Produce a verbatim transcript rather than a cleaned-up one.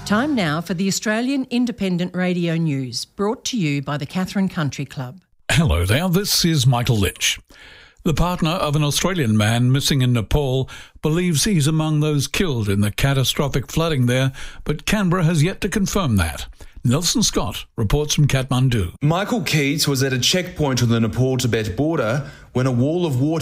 Time now for the Australian Independent Radio News, brought to you by the Catherine Country Club. Hello there, this is Michael Lynch. The partner of an Australian man missing in Nepal believes he's among those killed in the catastrophic flooding there, but Canberra has yet to confirm that. Nelson Scott reports from Kathmandu. Michael Keats was at a checkpoint on the Nepal-Tibet border when a wall of water